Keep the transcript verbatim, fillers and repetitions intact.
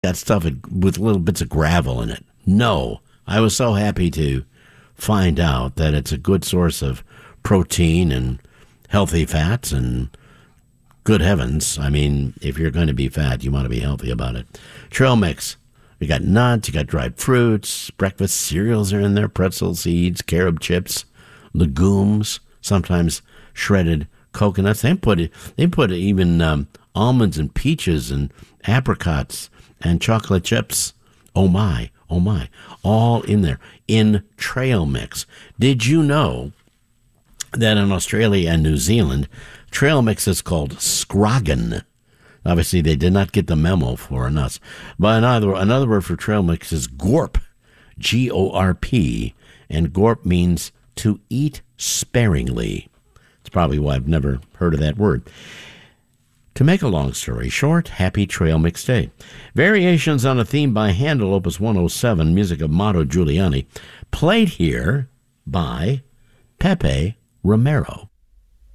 got stuff with little bits of gravel in it. No, I was so happy to find out that it's a good source of protein and healthy fats, and good heavens, I mean, if you're going to be fat, you want to be healthy about it. Trail mix. You got nuts, you got dried fruits, breakfast cereals are in there, pretzel seeds, carob chips, legumes, sometimes shredded coconuts. They put it, they put even um, almonds and peaches and apricots and chocolate chips. Oh my, oh my, all in there in trail mix. Did you know that in Australia and New Zealand, trail mix is called scroggin? Obviously, they did not get the memo for us. But another, another word for trail mix is gorp, G O R P, and gorp means to eat sparingly. It's probably why I've never heard of that word. To make a long story short, happy Trail Mix Day. Variations on a theme by Handel, Opus one oh seven, music of Mauro Giuliani, played here by Pepe Romero.